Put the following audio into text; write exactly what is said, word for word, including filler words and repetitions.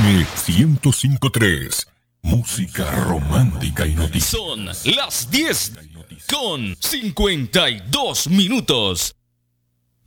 M ciento cinco punto tres. Música romántica y noticias. Son las diez con cincuenta y dos minutos.